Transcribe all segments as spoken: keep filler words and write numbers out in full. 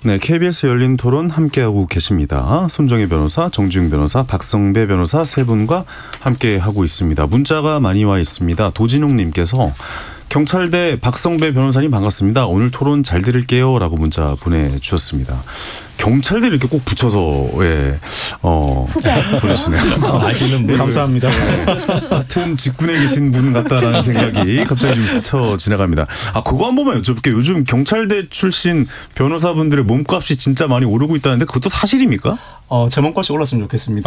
네, 케이비에스 열린 토론 함께하고 계십니다. 손정혜 변호사, 정주영 변호사, 박성배 변호사 세 분과 함께하고 있습니다. 문자가 많이 와 있습니다. 도진웅님께서 경찰대 박성배 변호사님 반갑습니다. 오늘 토론 잘 들을게요 라고 문자 보내주셨습니다. 경찰대 이렇게 꼭 붙여서 예, 어, 보내시네요. 아시는 분 감사합니다. 같은 직군에 계신 분 같다라는 생각이 갑자기 좀 스쳐 지나갑니다. 아 그거 한 번만 여쭤볼게요. 요즘 경찰대 출신 변호사분들의 몸값이 진짜 많이 오르고 있다는데 그것도 사실입니까? 어, 제 몸값이 올랐으면 좋겠습니다.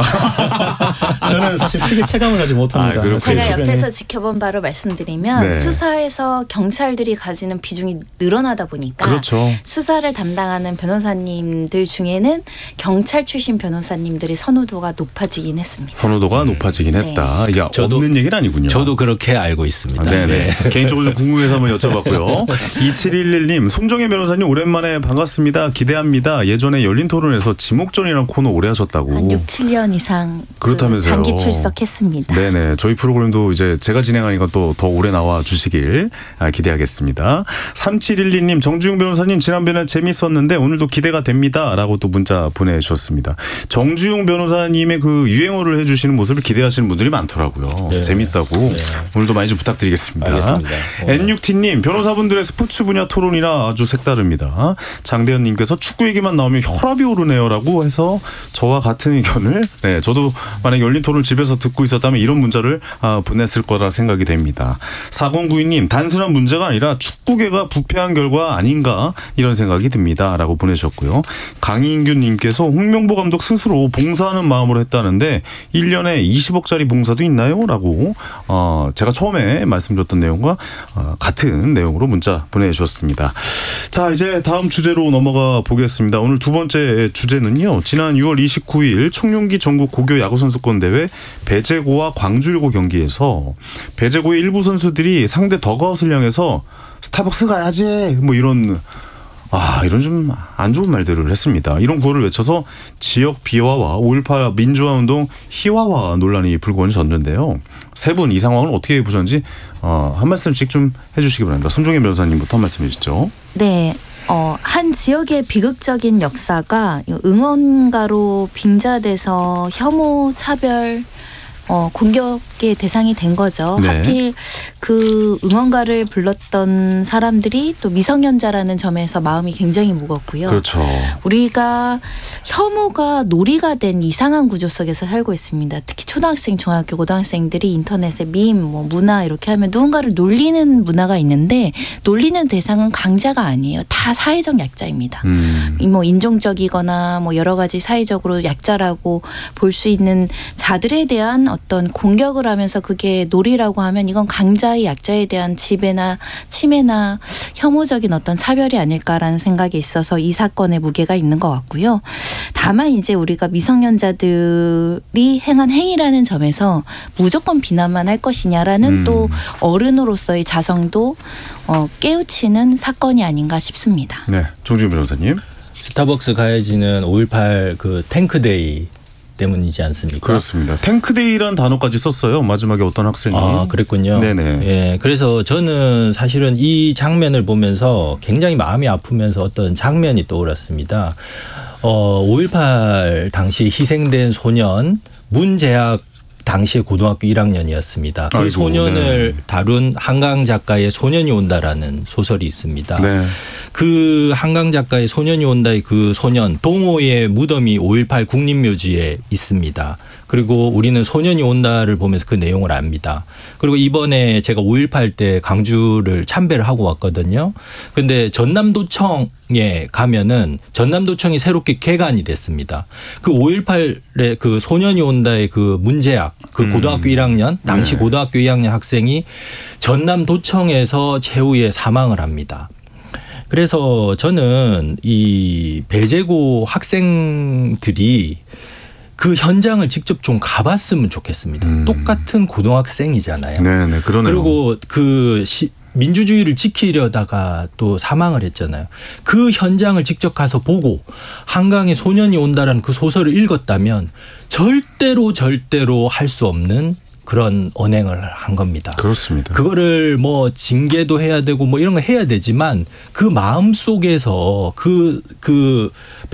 저는 사실 크게 체감을 하지 못합니다. 아, 제가 옆에서 지켜본 바로 말씀드리면 네. 수사에서 경찰들이 가지는 비중이 늘어나다 보니까 그렇죠. 수사를 담당하는 변호사님들 중에는 경찰 출신 변호사님들의 선호도가 높아지긴 했습니다. 선호도가 높아지긴 네. 했다. 이게 저도, 없는 얘기는 아니군요. 저도 그렇게 알고 있습니다. 아, 네네. 네. 개인적으로 좀 궁금해서 한번 여쭤봤고요. 이칠일일님 손정혜 변호사님 오랜만에 반갑습니다. 기대합니다. 예전에 열린 토론에서 지목전이라는 코너 오래 하셨다고. 한 육, 칠 년 이상 그렇다면서요. 그 장기 출석했습니다. 네네. 저희 프로그램도 이제 제가 진행하니까 또 더 오래 나와 주시길 기대하겠습니다. 삼칠일이님 정주영 변호사님 지난번에 재밌었는데 오늘도 기대가 됩니다. 라고 또 문자 보내주셨습니다. 정주영 변호사님의 그 유행어를 해주시는 모습을 기대하시는 분들이 많더라고요. 네. 재밌다고. 네. 오늘도 많이 좀 부탁드리겠습니다. 알겠습니다. 엔육티님 변호사분들의 스포츠 분야 토론이라 아주 색다릅니다. 장대현님께서 축구 얘기만 나오면 혈압이 오르네요 라고 해서 저와 같은 의견을 네, 저도 만약 열린 토론을 집에서 듣고 있었다면 이런 문자를 아, 보냈을 거라 생각이 됩니다. 사공구이님 단순한 문제가 아니라 축구계가 부패한 결과 아닌가 이런 생각이 듭니다 라고 보내셨고요. 강인규님께서 홍명보 감독 스스로 봉사하는 마음으로 했다는데 일 년에 이십억짜리 봉사도 있나요? 라고 어, 제가 처음에 말씀드렸던 내용과 어, 같은 내용으로 문자 보내주셨습니다. 자 이제 다음 주제로 넘어가 보겠습니다. 오늘 두 번째 주제는요. 지난 유월 이십구일 청룡기 전국 고교 야구선수권 대회 배제고와 광주일고 경기에서 배제고의 일부 선수들이 상대 더가웃을 향해서 스타벅스 가야지 뭐 이런 아 이런 좀 안 좋은 말들을 했습니다. 이런 구호를 외쳐서 지역 비화와 오일팔 민주화운동 희화화 논란이 불거졌는데요. 세 분 이 상황을 어떻게 보셨는지 어, 한 말씀씩 좀 해주시기 바랍니다. 손정혜 변호사님부터 한 말씀 해주시죠. 네. 어, 한 지역의 비극적인 역사가 응원가로 빙자돼서 혐오, 차별, 어, 공격의 대상이 된 거죠. 네. 하필 그 응원가를 불렀던 사람들이 또 미성년자라는 점에서 마음이 굉장히 무겁고요. 그렇죠. 우리가 혐오가 놀이가 된 이상한 구조 속에서 살고 있습니다. 특히 초등학생, 중학교, 고등학생들이 인터넷에 밈, 뭐 문화 이렇게 하면 누군가를 놀리는 문화가 있는데 놀리는 대상은 강자가 아니에요. 다 사회적 약자입니다. 음. 뭐 인종적이거나 뭐 여러 가지 사회적으로 약자라고 볼 수 있는 자들에 대한 어떤 공격을 하면서 그게 놀이라고 하면 이건 강자의 약자에 대한 지배나 침해나 혐오적인 어떤 차별이 아닐까라는 생각이 있어서 이 사건에 무게가 있는 것 같고요. 다만 이제 우리가 미성년자들이 행한 행위라는 점에서 무조건 비난만 할 것이냐라는 음. 또 어른으로서의 자성도 어, 깨우치는 사건이 아닌가 싶습니다. 네, 정주영 변호사님. 스타벅스 가야지는 오일팔 그 탱크데이 때문이지 않습니까? 그렇습니다. 탱크데이라는 단어까지 썼어요. 마지막에 어떤 학생이. 아, 그랬군요. 네네. 예, 그래서 저는 사실은 이 장면을 보면서 굉장히 마음이 아프면서 어떤 장면이 떠올랐습니다. 어, 오일팔 당시 희생된 소년 문재학 당시에 고등학교 일 학년이었습니다. 그 아이고, 소년을 네. 다룬 한강 작가의 소년이 온다라는 소설이 있습니다. 네. 그 한강 작가의 소년이 온다의 그 소년 동호의 무덤이 오일팔 국립묘지에 있습니다. 그리고 우리는 소년이 온다를 보면서 그 내용을 압니다. 그리고 이번에 제가 오일팔 때 강주를 참배를 하고 왔거든요. 근데 전남도청에 가면은 전남도청이 새롭게 개관이 됐습니다. 그 오일팔의 그 소년이 온다의 그 문재학 그 고등학교 음. 일 학년 당시 네. 고등학교 이 학년 학생이 전남도청에서 최후에 사망을 합니다. 그래서 저는 이 배제고 학생들이 그 현장을 직접 좀 가봤으면 좋겠습니다. 음. 똑같은 고등학생이잖아요. 네네, 그러네요. 그리고 그 시, 민주주의를 지키려다가 또 사망을 했잖아요. 그 현장을 직접 가서 보고 한강에 소년이 온다라는 그 소설을 읽었다면 절대로 절대로 할 수 없는 그런 언행을 한 겁니다. 그렇습니다. 그거를 뭐 징계도 해야 되고 뭐 이런 거 해야 되지만 그 마음 속에서 그, 그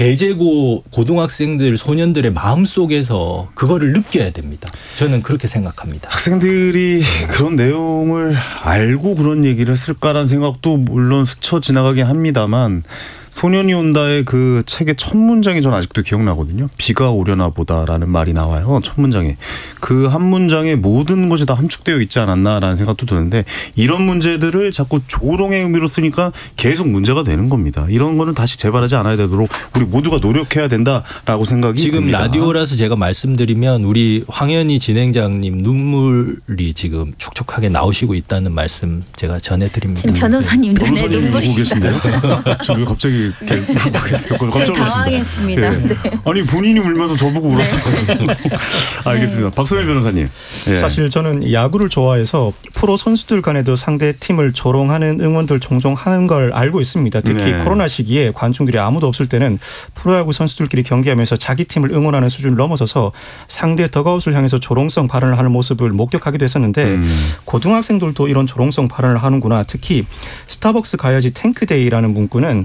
배제고 고등학생들 소년들의 마음 속에서 그거를 느껴야 됩니다. 저는 그렇게 생각합니다. 학생들이 그런 내용을 알고 그런 얘기를 했을까라는 생각도 물론 스쳐 지나가긴 합니다만 소년이 온다의 그 책의 첫 문장이 전 아직도 기억나거든요. 비가 오려나 보다라는 말이 나와요. 첫 문장에. 그 한 문장에 모든 것이 다 함축되어 있지 않았나라는 생각도 드는데 이런 문제들을 자꾸 조롱의 의미로 쓰니까 계속 문제가 되는 겁니다. 이런 거는 다시 재발하지 않아야 되도록 우리 모두가 노력해야 된다라고 생각이 지금 듭니다. 라디오라서 제가 말씀드리면 우리 황현희 진행자님 눈물이 지금 촉촉하게 나오시고 있다는 말씀 제가 전해드립니다. 지금 변호사님 눈에 변호사님이 눈물이 울고 계신데요? 지금 왜 갑자기 이렇게 울고 계세요? 깜짝 놀랐습니다. 당황했습니다. 예. 네. 아니 본인이 울면서 저보고 울었다고. 알겠습니다. 박소연 변호사님. 예. 사실 저는 야구를 좋아해서 프로 선수들 간에도 상대 팀을 조롱하는 응원들 종종 하는 걸 알고 있습니다. 특히 네. 코로나 시기에 관중들이 아무도 없을 때는 프로야구 선수들끼리 경기하면서 자기 팀을 응원하는 수준을 넘어서서 상대 덕아웃을 향해서 조롱성 발언을 하는 모습을 목격하기도 했었는데 음. 고등학생들도 이런 조롱성 발언을 하는구나. 특히 스타벅스 가야지 탱크데이라는 문구는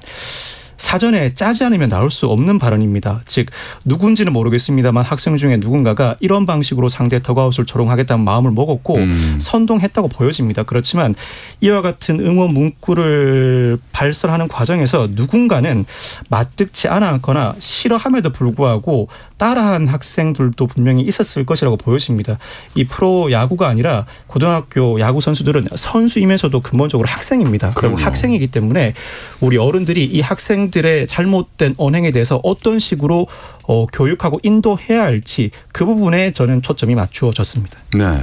사전에 짜지 않으면 나올 수 없는 발언입니다. 즉 누군지는 모르겠습니다만 학생 중에 누군가가 이런 방식으로 상대 덕아웃을 조롱하겠다는 마음을 먹었고 음. 선동했다고 보여집니다. 그렇지만 이와 같은 응원 문구를 발설하는 과정에서 누군가는 마뜩치 않았거나 싫어함에도 불구하고 따라한 학생들도 분명히 있었을 것이라고 보여집니다. 이 프로 야구가 아니라 고등학교 야구 선수들은 선수이면서도 근본적으로 학생입니다. 그리고 그럼요. 학생이기 때문에 우리 어른들이 이 학생들의 잘못된 언행에 대해서 어떤 식으로 어, 교육하고 인도해야 할지 그 부분에 저는 초점이 맞추어졌습니다. 네.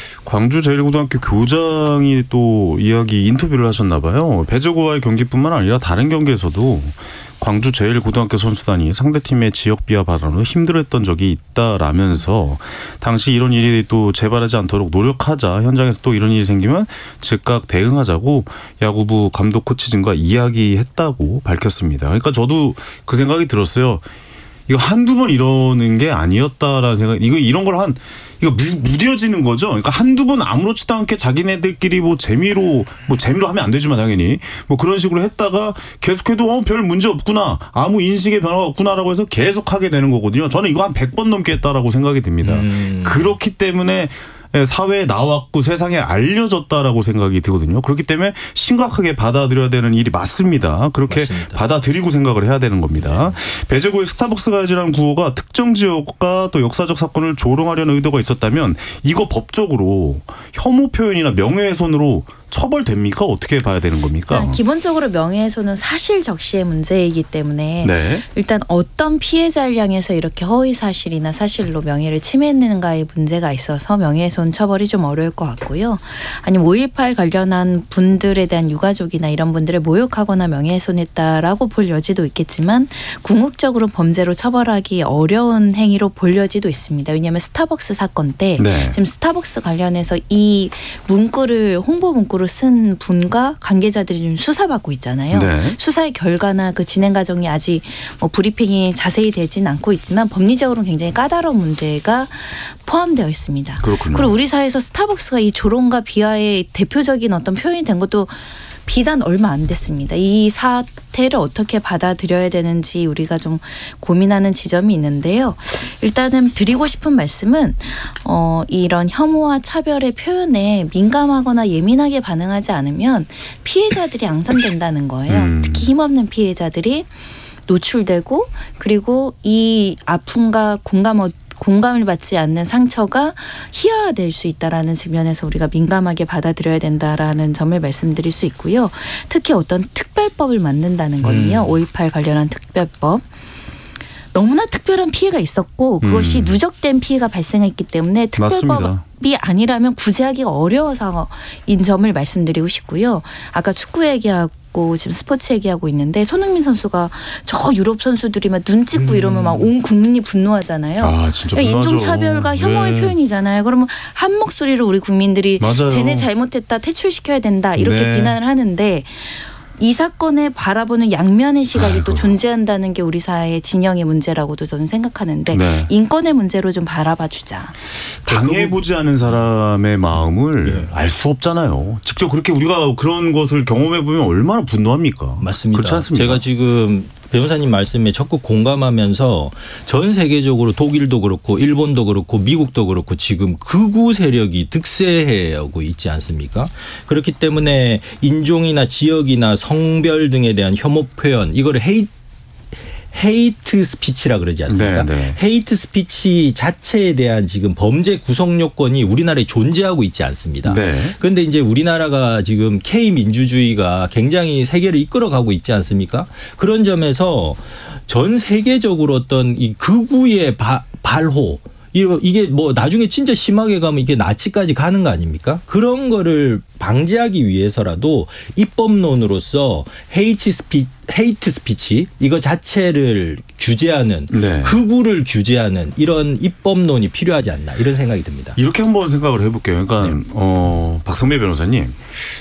광주제일고등학교 교장이 또 이야기 인터뷰를 하셨나 봐요. 배제고와의 경기뿐만 아니라 다른 경기에서도 광주제일고등학교 선수단이 상대팀의 지역비하 발언으로 힘들어했던 적이 있다라면서 당시 이런 일이 또 재발하지 않도록 노력하자, 현장에서 또 이런 일이 생기면 즉각 대응하자고 야구부 감독 코치진과 이야기했다고 밝혔습니다. 그러니까 저도 그 생각이 들었어요. 이거 한두 번 이러는 게 아니었다라는 생각. 이거 이런 걸 한 이거 무뎌지는 거죠. 그러니까 한두 번 아무렇지도 않게 자기네들끼리 뭐 재미로 뭐 재미로 하면 안 되지만 당연히 뭐 그런 식으로 했다가 계속해도 어, 별 문제 없구나. 아무 인식의 변화가 없구나라고 해서 계속 하게 되는 거거든요. 저는 이거 한 백 번 넘게 했다라고 생각이 듭니다. 음. 그렇기 때문에 사회에 나왔고 세상에 알려졌다라고 생각이 들거든요. 그렇기 때문에 심각하게 받아들여야 되는 일이 맞습니다. 그렇게 맞습니다. 받아들이고 생각을 해야 되는 겁니다. 배제고의 스타벅스 가야지라는 구호가 특정 지역과 또 역사적 사건을 조롱하려는 의도가 있었다면 이거 법적으로 혐오 표현이나 명예훼손으로 처벌됩니까? 어떻게 봐야 되는 겁니까? 기본적으로 명예훼손은 사실 적시의 문제이기 때문에 네. 일단 어떤 피해자를 향해서 이렇게 허위 사실이나 사실로 명예를 침해했는가의 문제가 있어서 명예훼손 처벌이 좀 어려울 것 같고요. 아니면 오일팔 관련한 분들에 대한 유가족이나 이런 분들을 모욕하거나 명예훼손했다라고 볼 여지도 있겠지만 궁극적으로 범죄로 처벌하기 어려운 행위로 볼 여지도 있습니다. 왜냐하면 스타벅스 사건 때 네. 지금 스타벅스 관련해서 이 문구를 홍보 문구를 쓴 분과 관계자들이 좀 수사받고 있잖아요. 네. 수사의 결과나 그 진행 과정이 아직 뭐 브리핑이 자세히 되진 않고 있지만 법리적으로는 굉장히 까다로운 문제가 포함되어 있습니다. 그렇군요. 그리고 우리 사회에서 스타벅스가 이 조롱과 비하의 대표적인 어떤 표현이 된 것도 비단 얼마 안 됐습니다. 이 사태를 어떻게 받아들여야 되는지 우리가 좀 고민하는 지점이 있는데요. 일단은 드리고 싶은 말씀은 어, 이런 혐오와 차별의 표현에 민감하거나 예민하게 반응하지 않으면 피해자들이 양산된다는 거예요. 음. 특히 힘없는 피해자들이 노출되고 그리고 이 아픔과 공감 공감을 받지 않는 상처가 희화화될 수 있다라는 측면에서 우리가 민감하게 받아들여야 된다라는 점을 말씀드릴 수 있고요. 특히 어떤 특별법을 만든다는 거는요. 음. 오일팔 관련한 특별법. 너무나 특별한 피해가 있었고 그것이 음. 누적된 피해가 발생했기 때문에 특별법이 맞습니다. 아니라면 구제하기가 어려워서인 점을 말씀드리고 싶고요. 아까 축구 얘기하고 지금 스포츠 얘기하고 있는데 손흥민 선수가 저 유럽 선수들이 막 눈 찍고 음. 이러면 막 온 국민이 분노하잖아요. 아, 진짜 분노하죠. 인종차별과 혐오의 네. 표현이잖아요. 그러면 한 목소리로 우리 국민들이 맞아요. 쟤네 잘못했다 퇴출시켜야 된다 이렇게 네. 비난을 하는데 이 사건에 바라보는 양면의 시각이 아이고. 또 존재한다는 게 우리 사회의 진영의 문제라고도 저는 생각하는데 네. 인권의 문제로 좀 바라봐 주자. 당해보지 않은 사람의 마음을 예. 알 수 없잖아요. 직접 그렇게 우리가 그런 것을 경험해보면 얼마나 분노합니까? 맞습니다. 그렇지 않습니까? 제가 지금 변호사님 말씀에 적극 공감하면서 전 세계적으로 독일도 그렇고 일본도 그렇고 미국도 그렇고 지금 극우 세력이 득세하고 있지 않습니까? 그렇기 때문에 인종이나 지역이나 성별 등에 대한 혐오 표현 이거를 헤이 헤이트 스피치라 그러지 않습니까? 네, 네. 헤이트 스피치 자체에 대한 지금 범죄 구성 요건이 우리나라에 존재하고 있지 않습니다. 네. 그런데 이제 우리나라가 지금 K 민주주의가 굉장히 세계를 이끌어가고 있지 않습니까? 그런 점에서 전 세계적으로 어떤 이 극우의 바, 발호 이게 뭐 나중에 진짜 심하게 가면 이게 나치까지 가는 거 아닙니까? 그런 거를 방지하기 위해서라도 입법론으로서 헤이트 스피 헤이트 스피치 이거 자체를 규제하는 네. 극우를 규제하는 이런 입법론이 필요하지 않나 이런 생각이 듭니다. 이렇게 한번 생각을 해볼게요. 그러니까 네. 어, 박성배 변호사님.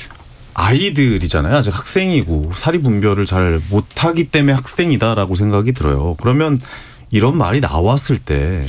아이들이잖아요. 아직 학생이고 사리 분별을 잘 못하기 때문에 학생이다라고 생각이 들어요. 그러면 이런 말이 나왔을 때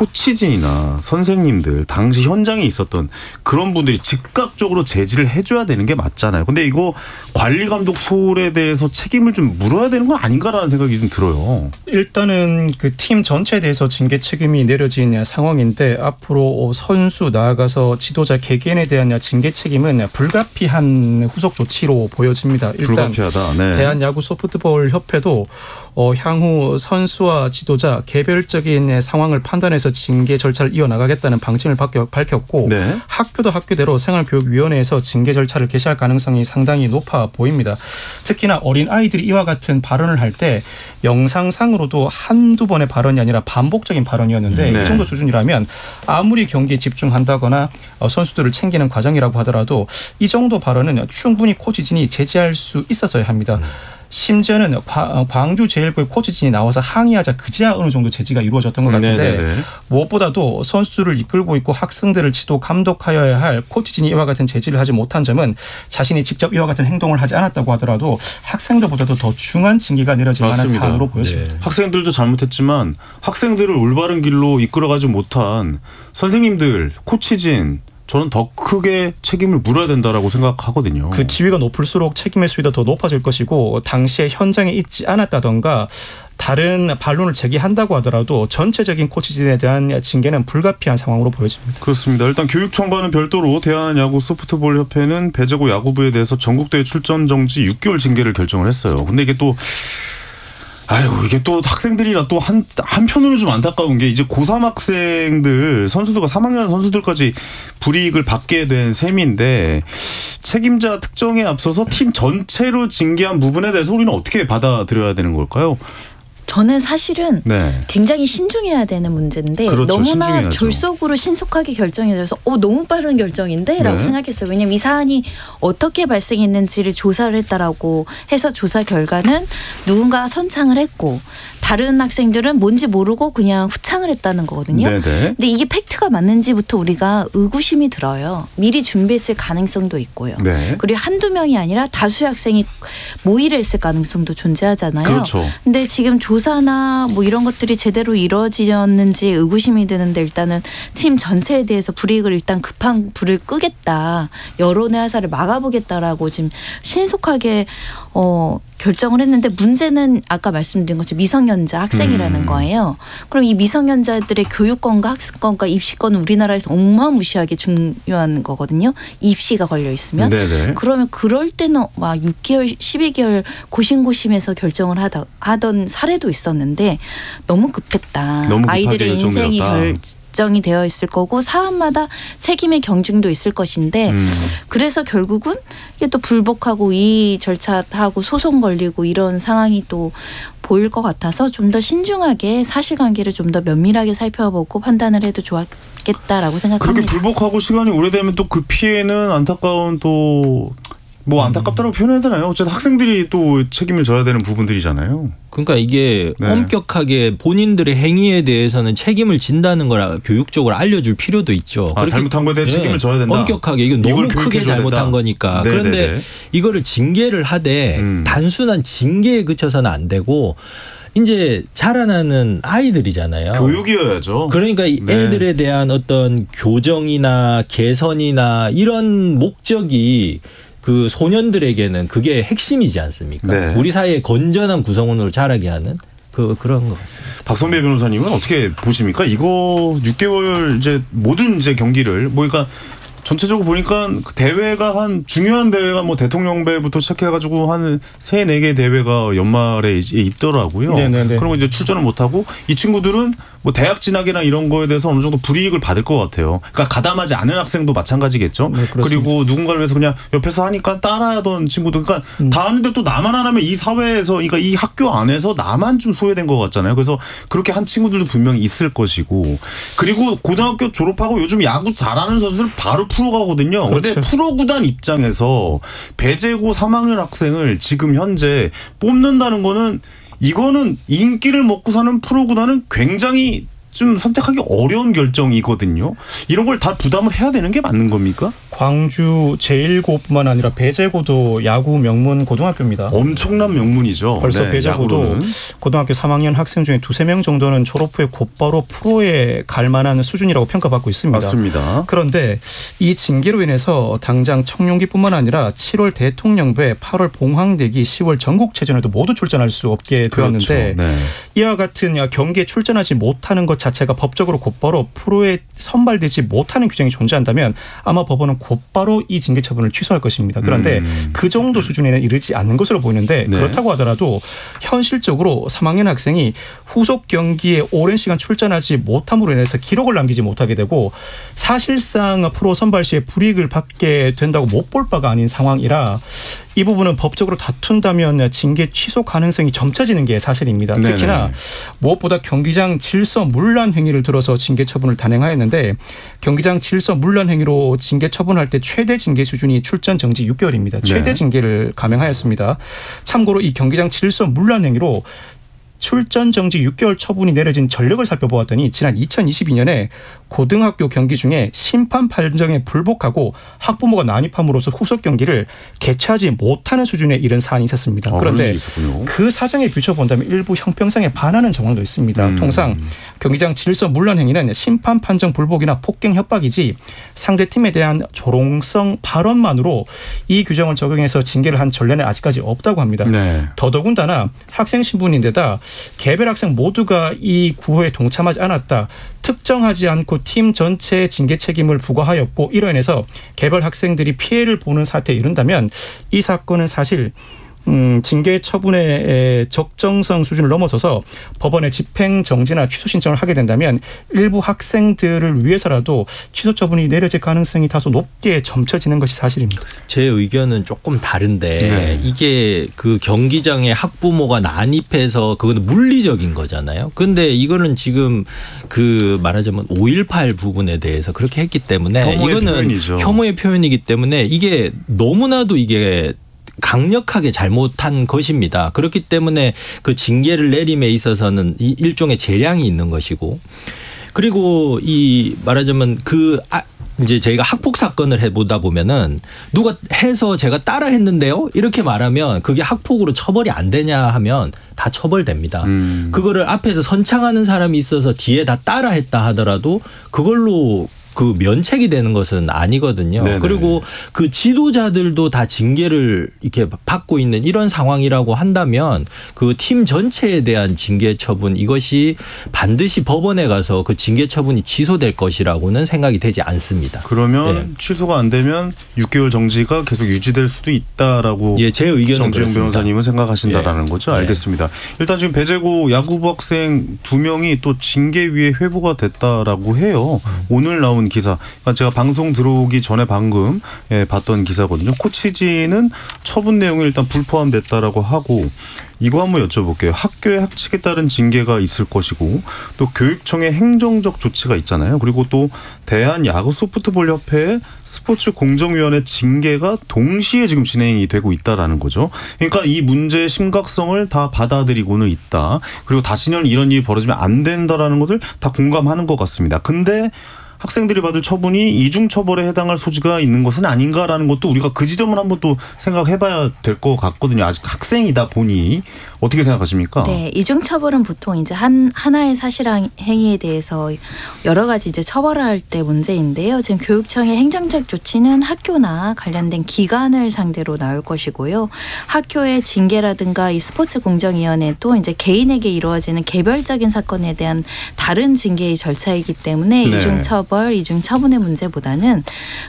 코치진이나 선생님들 당시 현장에 있었던 그런 분들이 즉각적으로 제지를 해줘야 되는 게 맞잖아요. 근데 이거 관리 감독 소홀에 대해서 책임을 좀 물어야 되는 거 아닌가라는 생각이 좀 들어요. 일단은 그 팀 전체에 대해서 징계 책임이 내려진 상황인데 앞으로 선수 나아가서 지도자 개개인에 대한 징계 책임은 불가피한 후속 조치로 보여집니다. 일단 불가피하다. 네. 대한야구 소프트볼 협회도 어, 향후 선수와 지도자 개별적인 상황을 판단해서 징계 절차를 이어나가겠다는 방침을 밝혔고 네. 학교도 학교대로 생활교육위원회에서 징계 절차를 개시할 가능성이 상당히 높아 보입니다. 특히나 어린 아이들이 이와 같은 발언을 할 때 영상상으로도 한두 번의 발언이 아니라 반복적인 발언이었는데 네. 이 정도 수준이라면 아무리 경기에 집중한다거나 선수들을 챙기는 과정이라고 하더라도 이 정도 발언은 충분히 코치진이 제지할 수 있었어야 합니다. 심지어는 광주 제일부의 코치진이 나와서 항의하자 그제야 어느 정도 제지가 이루어졌던 것 같은데 네네네. 무엇보다도 선수들을 이끌고 있고 학생들을 지도 감독하여야 할 코치진이 이와 같은 제지를 하지 못한 점은 자신이 직접 이와 같은 행동을 하지 않았다고 하더라도 학생들보다도 더 중한 징계가 내려질 만한 맞습니다. 사안으로 보여집니다. 네. 학생들도 잘못했지만 학생들을 올바른 길로 이끌어가지 못한 선생님들, 코치진 저는 더 크게 책임을 물어야 된다라고 생각하거든요. 그 지위가 높을수록 책임의 수위도 더 높아질 것이고 당시에 현장에 있지 않았다던가 다른 반론을 제기한다고 하더라도 전체적인 코치진에 대한 징계는 불가피한 상황으로 보여집니다. 그렇습니다. 일단 교육청과는 별도로 대한야구 소프트볼 협회는 배제고 야구부에 대해서 전국대회 출전 정지 육 개월 징계를 결정을 했어요. 근데 이게 또 아유, 이게 또 학생들이라 또 한, 한편으로 좀 안타까운 게 이제 고삼 학생들, 선수들과 삼 학년 선수들까지 불이익을 받게 된 셈인데 책임자 특정에 앞서서 팀 전체로 징계한 부분에 대해서 우리는 어떻게 받아들여야 되는 걸까요? 저는 사실은 네. 굉장히 신중해야 되는 문제인데 그렇죠. 너무나 신중해야죠. 졸속으로 신속하게 결정이 돼서 어, 너무 빠른 결정인데? 라고 네. 생각했어요. 왜냐하면 이 사안이 어떻게 발생했는지를 조사를 했다라고 해서 조사 결과는 누군가 선창을 했고 다른 학생들은 뭔지 모르고 그냥 후창을 했다는 거거든요. 네네. 근데 이게 팩트가 맞는지부터 우리가 의구심이 들어요. 미리 준비했을 가능성도 있고요. 네. 그리고 한두 명이 아니라 다수의 학생이 모의를 했을 가능성도 존재하잖아요. 그렇죠. 근데 지금 조사나 뭐 이런 것들이 제대로 이루어지었는지 의구심이 드는데 일단은 팀 전체에 대해서 불이익을 일단 급한 불을 끄겠다. 여론의 화살을 막아보겠다라고 지금 신속하게 어, 결정을 했는데 문제는 아까 말씀드린 것처럼 미성년자 학생이라는 음. 거예요. 그럼 이 미성년자들의 교육권과 학습권과 입시권은 우리나라에서 어마무시하게 중요한 거거든요. 입시가 걸려 있으면. 네네. 그러면 그럴 때는 막 육 개월, 십이 개월 고심고심해서 결정을 하다, 하던 사례도 있었는데 너무 급했다. 너무 급하게 아이들의 인생이 결정되었다. 결정이 되어 있을 거고 사안마다 책임의 경중도 있을 것인데 음. 그래서 결국은 이게 또 불복하고 이 절차 하고 소송 걸리고 이런 상황이 또 보일 것 같아서 좀 더 신중하게 사실관계를 좀 더 면밀하게 살펴보고 판단을 해도 좋았겠다라고 생각합니다. 그렇게 불복하고 시간이 오래되면 또 그 피해는 안타까운 또 뭐 안타깝다고 표현해야 되나요? 어쨌든 학생들이 또 책임을 져야 되는 부분들이잖아요. 그러니까 이게 네. 엄격하게 본인들의 행위에 대해서는 책임을 진다는 걸 교육적으로 알려줄 필요도 있죠. 아, 잘못한 거에 대해 책임을 져야 된다. 엄격하게 이건 너무 크게 잘못한 된다. 거니까. 네네네. 그런데 이거를 징계를 하되 음. 단순한 징계에 그쳐서는 안 되고 이제 자라나는 아이들이잖아요. 교육이어야죠. 그러니까 이 네. 애들에 대한 어떤 교정이나 개선이나 이런 목적이 그 소년들에게는 그게 핵심이지 않습니까? 네. 우리 사회의 건전한 구성원으로 자라게 하는 그 그런 것 같습니다. 박선배 변호사님은 어떻게 보십니까? 이거 육 개월 이제 모든 이제 경기를 뭐 그러니까 전체적으로 보니까 그 대회가 한 중요한 대회가 뭐 대통령배부터 시작해가지고 한 세 네 개 대회가 연말에 이제 있더라고요. 네네네. 그런 거 이제 출전을 못하고 이 친구들은 뭐 대학 진학이나 이런 거에 대해서 어느 정도 불이익을 받을 것 같아요. 그러니까 가담하지 않은 학생도 마찬가지겠죠. 네, 그리고 누군가를 위해서 그냥 옆에서 하니까 따라하던 친구들, 그러니까 음. 다 하는데 또 나만 안 하면 이 사회에서, 그러니까 이 학교 안에서 나만 좀 소외된 것 같잖아요. 그래서 그렇게 한 친구들도 분명히 있을 것이고, 그리고 고등학교 졸업하고 요즘 야구 잘하는 선수들 바로 프로 가거든요. 그런데 그렇죠. 프로 구단 입장에서 배제고 삼 학년 학생을 지금 현재 뽑는다는 거는, 이거는 인기를 먹고 사는 프로 구단은 굉장히 좀 선택하기 어려운 결정이거든요. 이런 걸 다 부담을 해야 되는 게 맞는 겁니까? 광주 제일고뿐만 아니라 배제고도 야구 명문 고등학교입니다. 엄청난 명문이죠. 벌써 네, 배제고도 야구로는. 고등학교 삼 학년 학생 중에 두세 명 정도는 졸업 후에 곧바로 프로에 갈 만한 수준이라고 평가받고 있습니다. 맞습니다. 그런데 이 징계로 인해서 당장 청룡기뿐만 아니라 칠월 대통령배, 팔월 봉황대기, 시월 전국체전에도 모두 출전할 수 없게 되었는데, 그렇죠. 네. 이와 같은 경기에 출전하지 못하는 것 자체가 법적으로 곧바로 프로에 선발되지 못하는 규정이 존재한다면 아마 법원은 곧바로 이 징계 처분을 취소할 것입니다. 그런데 음. 그 정도 수준에는 이르지 않는 것으로 보이는데, 네. 그렇다고 하더라도 현실적으로 삼 학년 학생이 후속 경기에 오랜 시간 출전하지 못함으로 인해서 기록을 남기지 못하게 되고 사실상 프로 선발 시에 불이익을 받게 된다고 못 볼 바가 아닌 상황이라 이 부분은 법적으로 다툰다면 징계 취소 가능성이 점쳐지는 게 사실입니다. 네네. 특히나 무엇보다 경기장 질서 문란 행위를 들어서 징계 처분을 단행하였는데, 경기장 질서 문란 행위로 징계 처분할 때 최대 징계 수준이 출전 정지 육 개월입니다. 최대 네. 징계를 감행하였습니다. 참고로 이 경기장 질서 문란 행위로 출전 정지 육 개월 처분이 내려진 전력을 살펴보았더니 지난 이천이십이 년에 고등학교 경기 중에 심판 판정에 불복하고 학부모가 난입함으로써 후속 경기를 개최하지 못하는 수준에 이른 사안이 있었습니다. 어, 그런데 있었군요. 그 사정에 비춰본다면 일부 형평성에 반하는 정황도 있습니다. 음. 통상 경기장 질서 문란 행위는 심판 판정 불복이나 폭행 협박이지 상대팀에 대한 조롱성 발언만으로 이 규정을 적용해서 징계를 한 전례는 아직까지 없다고 합니다. 네. 더더군다나 학생 신분인데다 개별 학생 모두가 이 구호에 동참하지 않았다. 특정하지 않고 팀 전체의 징계 책임을 부과하였고, 이로 인해서 개별 학생들이 피해를 보는 사태에 이른다면 이 사건은 사실 음, 징계 처분의 적정성 수준을 넘어서서 법원에 집행 정지나 취소 신청을 하게 된다면 일부 학생들을 위해서라도 취소 처분이 내려질 가능성이 다소 높게 점쳐지는 것이 사실입니다. 제 의견은 조금 다른데 네. 이게 그 경기장에 학부모가 난입해서 그건 물리적인 거잖아요. 그런데 이거는 지금 그 말하자면 오일팔 부분에 대해서 그렇게 했기 때문에 혐오의 이거는 표현이죠. 혐오의 표현이기 때문에 이게 너무나도 이게 강력하게 잘못한 것입니다. 그렇기 때문에 그 징계를 내림에 있어서는 이 일종의 재량이 있는 것이고, 그리고 이 말하자면 그 아 이제 저희가 학폭 사건을 해보다 보면은 누가 해서 제가 따라 했는데요 이렇게 말하면 그게 학폭으로 처벌이 안 되냐 하면 다 처벌됩니다. 음. 그거를 앞에서 선창하는 사람이 있어서 뒤에 다 따라 했다 하더라도 그걸로 그 면책이 되는 것은 아니거든요. 네네. 그리고 그 지도자들도 다 징계를 이렇게 받고 있는 이런 상황이라고 한다면 그 팀 전체에 대한 징계 처분, 이것이 반드시 법원에 가서 그 징계 처분이 취소될 것이라고는 생각이 되지 않습니다. 그러면 네. 취소가 안 되면 육 개월 정지가 계속 유지될 수도 있다라고 예, 제 의견은 정지용 그렇습니다. 변호사님은 생각하신다라는 예. 거죠. 예. 알겠습니다. 일단 지금 배제고 야구부 학생 두 명이 또 징계위에 회부가 됐다라고 해요. 오늘 나온 봤던 기사. 그러니까 제가 방송 들어오기 전에 방금 예, 봤던 기사거든요. 코치진은 처분 내용이 일단 불포함됐다라고 하고 이거 한번 여쭤볼게요. 학교의 학칙에 따른 징계가 있을 것이고 또 교육청의 행정적 조치가 있잖아요. 그리고 또 대한야구소프트볼협회의 스포츠공정위원회 징계가 동시에 지금 진행이 되고 있다라는 거죠. 그러니까 이 문제의 심각성을 다 받아들이고는 있다. 그리고 다시는 이런 일이 벌어지면 안 된다라는 것을 다 공감하는 것 같습니다. 근데 학생들이 받을 처분이 이중처벌에 해당할 소지가 있는 것은 아닌가라는 것도 우리가 그 지점을 한번 또 생각해봐야 될 것 같거든요. 아직 학생이다 보니 어떻게 생각하십니까? 네, 이중처벌은 보통 이제 한 하나의 사실 행위에 대해서 여러 가지 이제 처벌을 할 때 문제인데요. 지금 교육청의 행정적 조치는 학교나 관련된 기관을 상대로 나올 것이고요. 학교의 징계라든가 이 스포츠공정위원회도 이제 개인에게 이루어지는 개별적인 사건에 대한 다른 징계의 절차이기 때문에 네. 이중처벌 이중 처분의 문제보다는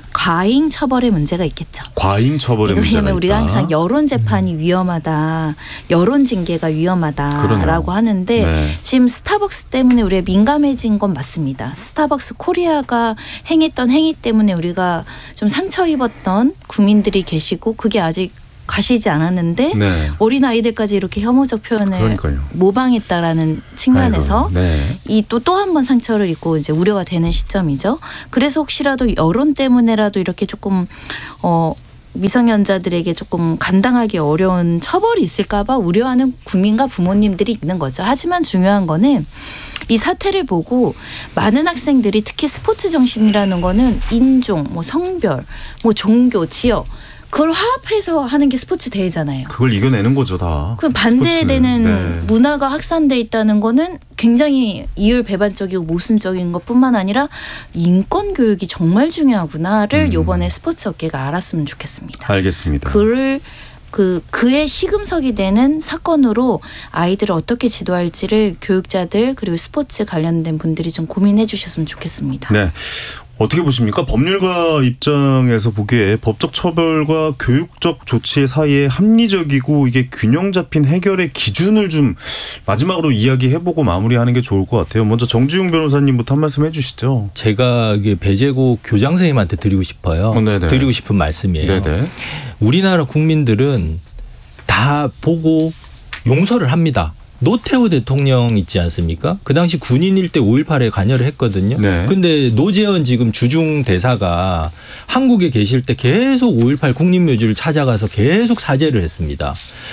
과잉 처벌의 문제가 있겠죠. 과잉 처벌의 문제가 있다. 왜냐하면 우리가 항상 여론 재판이 위험하다, 여론 징계가 위험하다라고 그러네요. 하는데 네. 지금 스타벅스 때문에 우리가 민감해진 건 맞습니다. 스타벅스 코리아가 행했던 행위 때문에 우리가 좀 상처 입었던 국민들이 계시고 그게 아직 가시지 않았는데 네. 어린 아이들까지 이렇게 혐오적 표현을 그러니까요. 모방했다라는 측면에서 아이고, 네. 이 또 또 한 번 상처를 입고 이제 우려가 되는 시점이죠. 그래서 혹시라도 여론 때문에라도 이렇게 조금 어 미성년자들에게 조금 감당하기 어려운 처벌이 있을까봐 우려하는 국민과 부모님들이 있는 거죠. 하지만 중요한 거는 이 사태를 보고 많은 학생들이 특히 스포츠 정신이라는 거는 인종, 뭐 성별, 뭐 종교, 지역 그걸 화합해서 하는 게 스포츠 대회잖아요. 그걸 이겨내는 거죠, 다. 그럼 반대되는 네. 문화가 확산돼 있다는 거는 굉장히 이율배반적이고 모순적인 것뿐만 아니라 인권 교육이 정말 중요하구나를 음. 이번에 스포츠 업계가 알았으면 좋겠습니다. 알겠습니다. 그를 그 그의 시금석이 되는 사건으로 아이들을 어떻게 지도할지를 교육자들 그리고 스포츠 관련된 분들이 좀 고민해 주셨으면 좋겠습니다. 네. 어떻게 보십니까? 법률가 입장에서 보기에 법적 처벌과 교육적 조치 사이에 합리적이고 이게 균형 잡힌 해결의 기준을 좀 마지막으로 이야기해보고 마무리하는 게 좋을 것 같아요. 먼저 정지용 변호사님부터 한 말씀 해주시죠. 제가 이게 배제고 교장 선생님한테 드리고 싶어요. 어, 네네. 드리고 싶은 말씀이에요. 네네. 우리나라 국민들은 다 보고 용서를 합니다. 노태우 대통령 있지 않습니까? 그 당시 군인일 때 오일팔에 관여를 했거든요. 네. 근데 노재현 지금 주중 대사가 한국에 계실 때 계속 오일팔 국립묘지를 찾아가서 계속 사죄를 했습니다.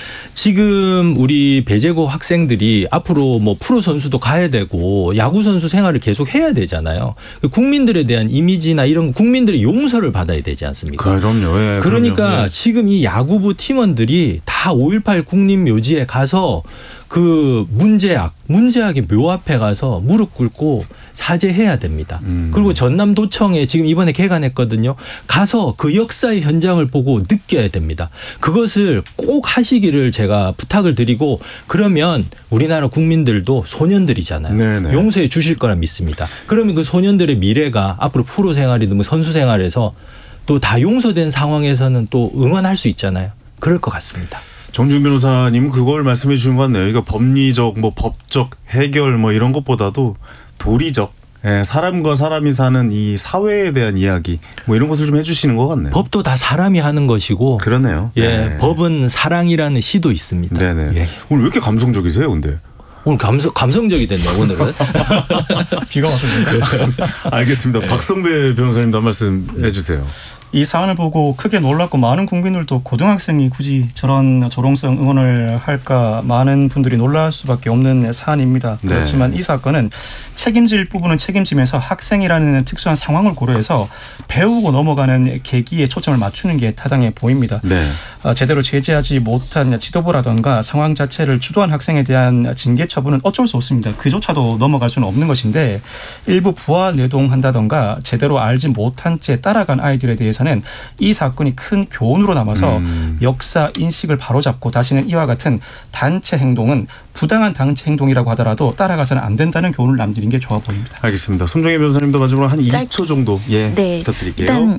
지금 우리 배제고 학생들이 앞으로 뭐 프로 선수도 가야 되고 야구 선수 생활을 계속 해야 되잖아요. 국민들에 대한 이미지나 이런 국민들의 용서를 받아야 되지 않습니까? 그럼요. 예, 그러니까 그럼요. 예. 지금 이 야구부 팀원들이 다 오일팔 국립묘지에 가서 그 문제학, 문제학의 묘 앞에 가서 무릎 꿇고 사죄해야 됩니다. 음. 그리고 전남도청에 지금 이번에 개관했거든요. 가서 그 역사의 현장을 보고 느껴야 됩니다. 그것을 꼭 하시기를 제가 부탁을 드리고 그러면 우리나라 국민들도 소년들이잖아요. 네네. 용서해 주실 거라 믿습니다. 그러면 그 소년들의 미래가 앞으로 프로 생활이든 뭐 선수 생활에서 또 다 용서된 상황에서는 또 응원할 수 있잖아요. 그럴 것 같습니다. 정준 변호사님은 그걸 말씀해 주신 것 같네요. 이거 법리적, 뭐 법적 해결 뭐 이런 것보다도 도리적, 예, 사람과 사람이 사는 이 사회에 대한 이야기 뭐 이런 것을 좀 해주시는 것 같네요. 법도 다 사람이 하는 것이고, 그러네요. 예, 네. 법은 사랑이라는 시도 있습니다. 네네. 예. 오늘 왜 이렇게 감성적이세요, 근데? 오늘 감성 감성적이 됐네 오늘은. 비가 와서 알겠습니다. 박성배 변호사님도 한 말씀 해주세요. 이 사안을 보고 크게 놀랐고 많은 국민들도 고등학생이 굳이 저런 조롱성 응원을 할까 많은 분들이 놀랄 수밖에 없는 사안입니다. 네. 그렇지만 이 사건은 책임질 부분은 책임지면서 학생이라는 특수한 상황을 고려해서 배우고 넘어가는 계기에 초점을 맞추는 게 타당해 보입니다. 네. 어, 제대로 제재하지 못한 지도부라든가 상황 자체를 주도한 학생에 대한 징계 처분은 어쩔 수 없습니다. 그조차도 넘어갈 수는 없는 것인데 일부 부하 내동한다든가 제대로 알지 못한 채 따라간 아이들에 대해서는 이 사건이 큰 교훈으로 남아서 음. 역사 인식을 바로잡고 다시는 이와 같은 단체 행동은 부당한 단체 행동이라고 하더라도 따라가서는 안 된다는 교훈을 남기는 게 좋아 보입니다. 알겠습니다. 손정혜 변호사님도 마지막으로 한 이십 초 정도 예 네. 부탁드릴게요. 일단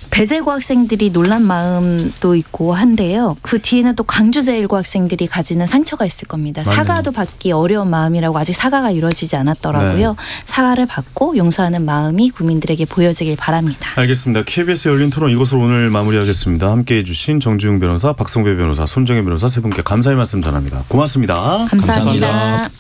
배재고 학생들이 놀란 마음도 있고 한데요. 그 뒤에는 또 광주제일고 학생들이 가지는 상처가 있을 겁니다. 맞네요. 사과도 받기 어려운 마음이라고 아직 사과가 이루어지지 않았더라고요. 네. 사과를 받고 용서하는 마음이 국민들에게 보여지길 바랍니다. 알겠습니다. 케이비에스 열린 토론 이것으로 오늘 마무리하겠습니다. 함께해 주신 정지웅 변호사, 박성배 변호사, 손정혜 변호사 세 분께 감사의 말씀 전합니다. 고맙습니다. 감사합니다. 감사합니다.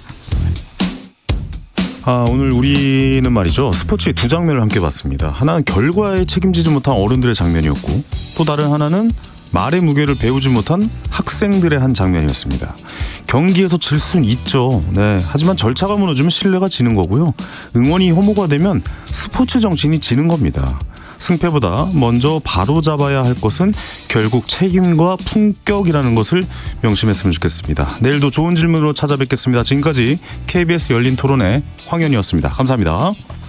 아, 오늘 우리는 말이죠. 스포츠의 두 장면을 함께 봤습니다. 하나는 결과에 책임지지 못한 어른들의 장면이었고 또 다른 하나는 말의 무게를 배우지 못한 학생들의 한 장면이었습니다. 경기에서 질 수는 있죠. 네. 하지만 절차가 무너지면 신뢰가 지는 거고요. 응원이 혐오가 되면 스포츠 정신이 지는 겁니다. 승패보다 먼저 바로잡아야 할 것은 결국 책임과 품격이라는 것을 명심했으면 좋겠습니다. 내일도 좋은 질문으로 찾아뵙겠습니다. 지금까지 케이비에스 열린 토론의 황현이었습니다. 감사합니다.